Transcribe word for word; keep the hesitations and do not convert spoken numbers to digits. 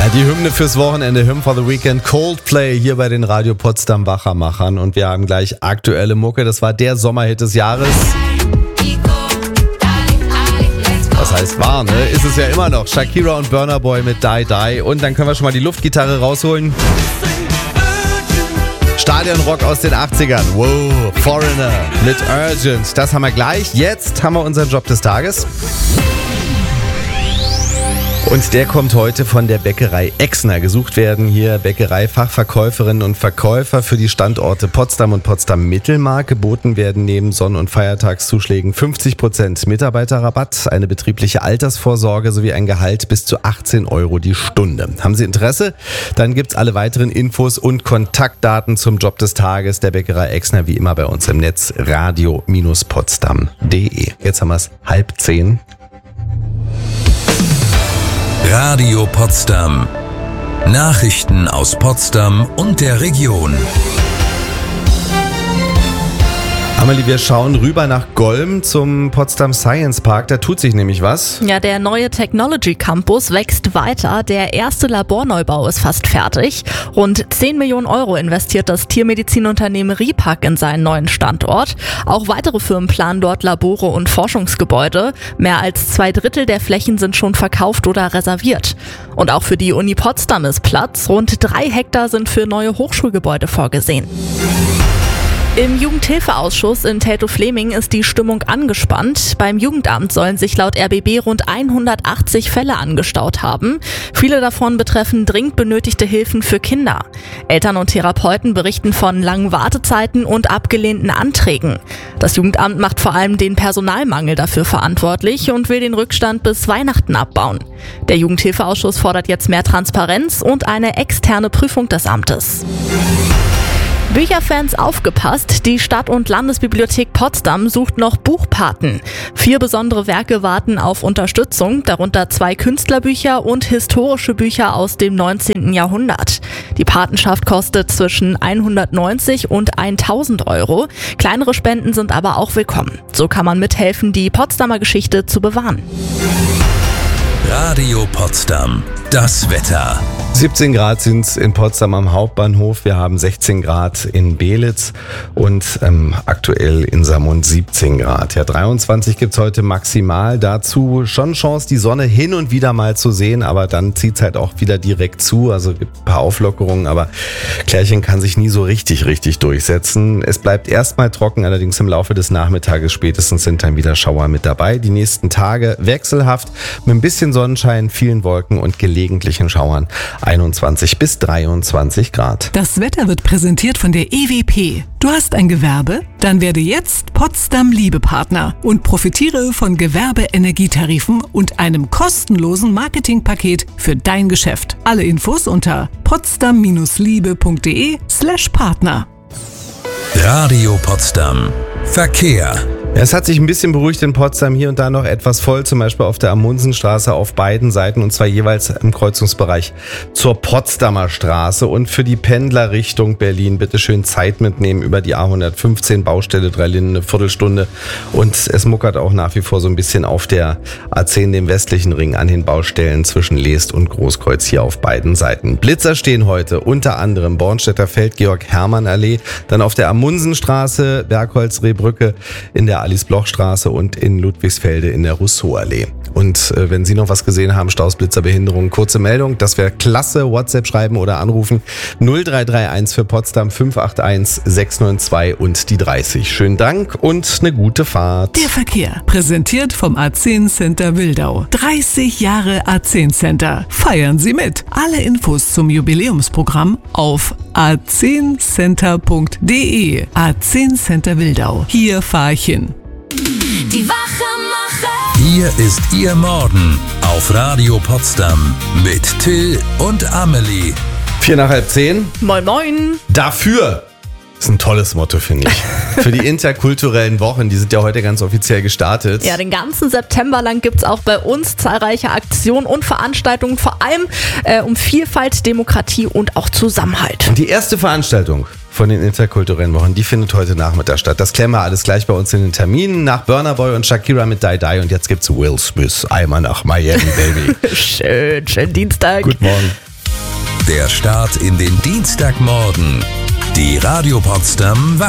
Ja, die Hymne fürs Wochenende, Hymn for the Weekend, Coldplay hier bei den Radio Potsdam Wachermachern. Und wir haben gleich aktuelle Mucke, das war der Sommerhit des Jahres. Das heißt war, ne? Ist es ja immer noch. Shakira und Burna Boy mit Die Die. Und dann können wir schon mal die Luftgitarre rausholen. Stadionrock aus den achtzigern. Wow, Foreigner mit Urgent. Das haben wir gleich. Jetzt haben wir unseren Job des Tages. Und der kommt heute von der Bäckerei Exner. Gesucht werden hier Bäckerei-Fachverkäuferinnen und Verkäufer für die Standorte Potsdam und Potsdam-Mittelmark. Geboten werden neben Sonn- und Feiertagszuschlägen fünfzig Prozent Mitarbeiterrabatt, eine betriebliche Altersvorsorge sowie ein Gehalt bis zu achtzehn Euro die Stunde. Haben Sie Interesse? Dann gibt's alle weiteren Infos und Kontaktdaten zum Job des Tages der Bäckerei Exner wie immer bei uns im Netz radio Bindestrich potsdam punkt de. Jetzt haben wir es halb zehn. Radio Potsdam. Nachrichten aus Potsdam und der Region. Amelie, wir schauen rüber nach Golm zum Potsdam Science Park. Da tut sich nämlich was. Ja, der neue Technology Campus wächst weiter. Der erste Laborneubau ist fast fertig. Rund zehn Millionen Euro investiert das Tiermedizinunternehmen Ripack in seinen neuen Standort. Auch weitere Firmen planen dort Labore und Forschungsgebäude. Mehr als zwei Drittel der Flächen sind schon verkauft oder reserviert. Und auch für die Uni Potsdam ist Platz. Rund drei Hektar sind für neue Hochschulgebäude vorgesehen. Im Jugendhilfeausschuss in Teltow-Fleming ist die Stimmung angespannt. Beim Jugendamt sollen sich laut R B B rund hundertachtzig Fälle angestaut haben. Viele davon betreffen dringend benötigte Hilfen für Kinder. Eltern und Therapeuten berichten von langen Wartezeiten und abgelehnten Anträgen. Das Jugendamt macht vor allem den Personalmangel dafür verantwortlich und will den Rückstand bis Weihnachten abbauen. Der Jugendhilfeausschuss fordert jetzt mehr Transparenz und eine externe Prüfung des Amtes. Bücherfans aufgepasst, die Stadt- und Landesbibliothek Potsdam sucht noch Buchpaten. Vier besondere Werke warten auf Unterstützung, darunter zwei Künstlerbücher und historische Bücher aus dem neunzehnten Jahrhundert. Die Patenschaft kostet zwischen hundertneunzig und tausend Euro. Kleinere Spenden sind aber auch willkommen. So kann man mithelfen, die Potsdamer Geschichte zu bewahren. Radio Potsdam. Das Wetter. siebzehn Grad sind es in Potsdam am Hauptbahnhof. Wir haben sechzehn Grad in Belitz und ähm, aktuell in Saarmund siebzehn Grad. Ja, dreiundzwanzig gibt's heute maximal. Dazu schon Chance, die Sonne hin und wieder mal zu sehen, aber dann zieht's halt auch wieder direkt zu. Also gibt ein paar Auflockerungen, aber Klärchen kann sich nie so richtig, richtig durchsetzen. Es bleibt erstmal trocken, allerdings im Laufe des Nachmittages spätestens sind dann wieder Schauer mit dabei. Die nächsten Tage wechselhaft mit ein bisschen Sonnenschein, vielen Wolken und gelegentlichen Schauern. einundzwanzig bis dreiundzwanzig Grad. Das Wetter wird präsentiert von der E W P. Du hast ein Gewerbe? Dann werde jetzt Potsdam Liebepartner und profitiere von Gewerbe-Energietarifen und einem kostenlosen Marketingpaket für dein Geschäft. Alle Infos unter potsdam liebe punkt de slash Partner. Radio Potsdam. Verkehr. Es hat sich ein bisschen beruhigt in Potsdam, hier und da noch etwas voll, zum Beispiel auf der Amunsenstraße auf beiden Seiten und zwar jeweils im Kreuzungsbereich zur Potsdamer Straße. Und für die Pendler Richtung Berlin bitte schön Zeit mitnehmen über die A hundertfünfzehn, Baustelle Drei Linden, eine Viertelstunde. Und es muckert auch nach wie vor so ein bisschen auf der A zehn, dem westlichen Ring, an den Baustellen zwischen Leest und Großkreuz hier auf beiden Seiten. Blitzer stehen heute unter anderem Bornstädter Feld, Georg-Hermann-Allee, dann auf der Amunsenstraße, Bergholz-Rehbrücke, in der Alice-Bloch-Straße und in Ludwigsfelde in der Rousseau-Allee. Und äh, wenn Sie noch was gesehen haben, Staus, Blitzer, Behinderung, kurze Meldung, das wäre klasse, WhatsApp schreiben oder anrufen. null drei drei eins für Potsdam fünf acht eins sechs neun zwei und die dreißig. Schönen Dank und eine gute Fahrt. Der Verkehr, präsentiert vom A zehn Center Wildau. dreißig Jahre A zehn Center. Feiern Sie mit. Alle Infos zum Jubiläumsprogramm auf a zehn center punkt de. A zehn Center Wildau. Hier fahr ich hin. Die Wachermacher. Hier ist Ihr Morgen auf Radio Potsdam mit Till und Amelie. Vier nach halb zehn. Moin moin. Dafür. Das ist ein tolles Motto, finde ich. Für die interkulturellen Wochen, die sind ja heute ganz offiziell gestartet. Ja, den ganzen September lang gibt's auch bei uns zahlreiche Aktionen und Veranstaltungen, vor allem äh, um Vielfalt, Demokratie und auch Zusammenhalt. Und die erste Veranstaltung von den interkulturellen Wochen, die findet heute Nachmittag statt. Das klären wir alles gleich bei uns in den Terminen. Nach Burna Boy und Shakira mit Die Die und jetzt gibt's Will Smith, einmal nach Miami, Baby. Schön, schönen Dienstag. Guten Morgen. Der Start in den Dienstagmorgen. Die Radio Potsdam